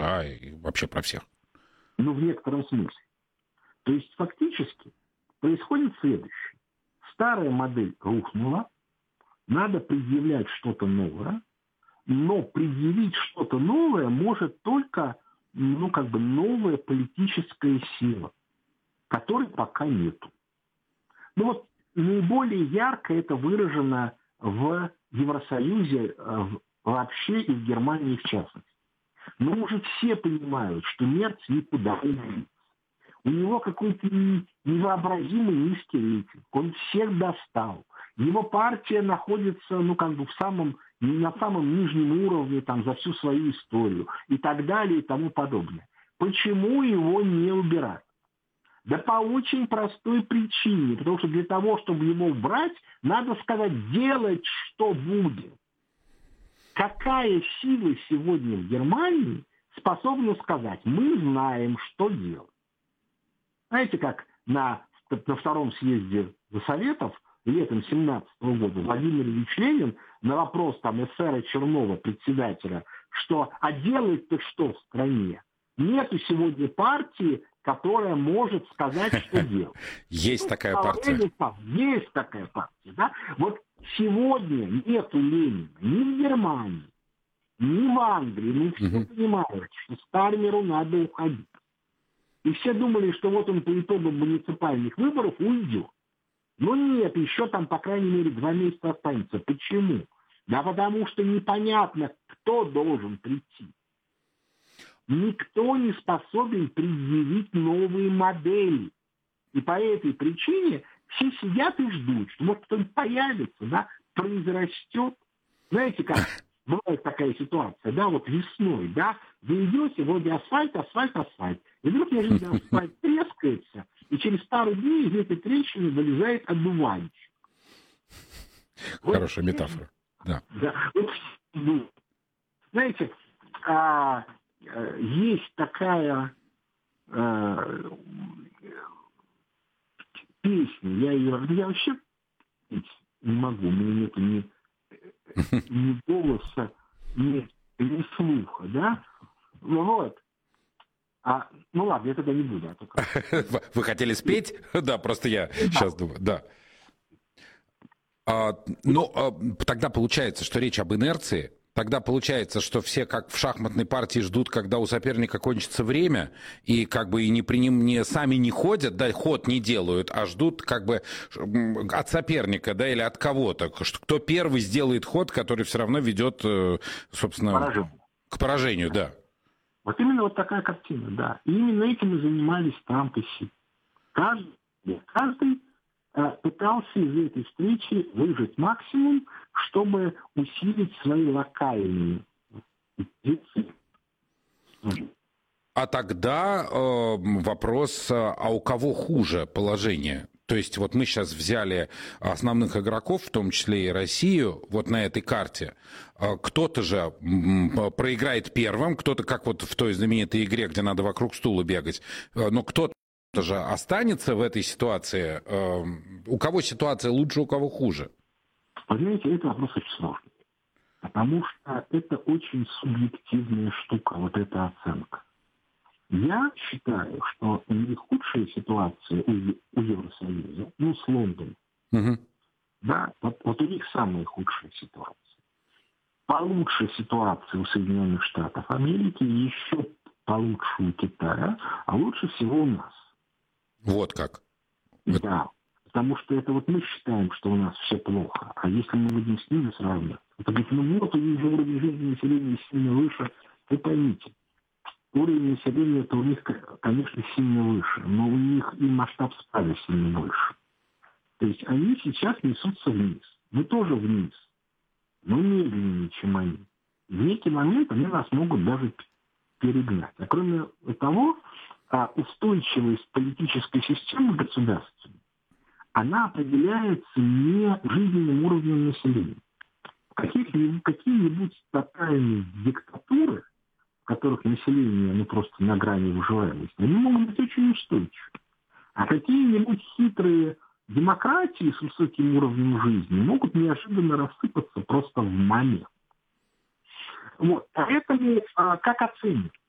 США и вообще про всех. Ну, в некотором смысле. То есть фактически происходит следующее. Старая модель рухнула, надо предъявлять что-то новое, но предъявить что-то новое может только, новая политическая сила, которой пока нету. Ну вот наиболее ярко это выражено в Евросоюзе вообще и в Германии в частности. Но уже все понимают, что Мерц никуда не двинется. У него какой-то невообразимый низкий рейтинг. Он всех достал. Его партия находится, на самом нижнем уровне за всю свою историю и так далее и тому подобное. Почему его не убирать? Да по очень простой причине. Потому что для того, чтобы его убрать, надо сказать, делать что будет. Какая сила сегодня в Германии способна сказать, мы знаем, что делать. Знаете, как на втором съезде Советов летом 1917 года Владимир Ильич Ленин на вопрос эсера Чернова, председателя, что «а делать-то что в стране?» Нету сегодня партии, которая может сказать, что делать. Есть такая партия. Есть такая партия. Да? Вот сегодня нету Ленина ни в Германии, ни в Англии. Все понимают, что Стармеру надо уходить. И все думали, что вот он по итогам муниципальных выборов уйдет. Но нет, еще по крайней мере, 2 месяца останется. Почему? Да потому что непонятно, кто должен прийти. Никто не способен предъявить новые модели. И по этой причине все сидят и ждут, что может кто-нибудь появится, произрастет. Знаете, как бывает такая ситуация, вот весной, вы идете, вроде асфальт. И вдруг неожиданно асфальт трескается, и через пару дней из этой трещины вылезает одуванчик. Хорошая метафора. Да. Знаете, есть такая песня, я вообще не могу, у меня нет ни голоса, ни слуха, Вот. Ладно, я тогда не буду. Вы хотели спеть? Да, просто я сейчас думаю, да. Тогда получается, что речь об инерции. Тогда получается, что все, как в шахматной партии, ждут, когда у соперника кончится время, и и сами не ходят, ход не делают, а ждут от соперника, или от кого-то, кто первый сделает ход, который все равно ведет, собственно, к поражению, да. Вот именно вот такая картина, да. И именно этим и занимались Трамп и Си. Каждый пытался из этой встречи выжать максимум, чтобы усилить свои локальные позиции. А тогда вопрос, а у кого хуже положение? То есть вот мы сейчас взяли основных игроков, в том числе и Россию, вот на этой карте. Кто-то же проиграет первым, кто-то, как вот в той знаменитой игре, где надо вокруг стула бегать, но кто-то же останется в этой ситуации. У кого ситуация лучше, у кого хуже? Вы знаете, это вопрос очень сложный. Потому что это очень субъективная штука, вот эта оценка. Я считаю, что наихудшая ситуация у Евросоюза, с Лондоном, вот у них самая худшая ситуация. Получше ситуация у Соединенных Штатов Америки, еще получше у Китая, а лучше всего у нас. Вот как. Да, потому что это мы считаем, что у нас все плохо, а если мы будем с ними сравнивать, это говорит, у них же уровень жизни населения сильно выше, вы поймите. Уровень населения у них, конечно, сильно выше, но у них и масштаб спада сильно выше. То есть они сейчас несутся вниз. Мы тоже вниз, но медленнее, чем они. В некий момент они нас могут даже перегнать. А кроме того, устойчивость политической системы государственной, она определяется не жизненным уровнем населения. Какие-нибудь тотальные диктатуры, в которых население просто на грани выживаемости, они могут быть очень устойчивы. А какие-нибудь хитрые демократии с высоким уровнем жизни могут неожиданно рассыпаться просто в момент. Вот. Поэтому как оценить?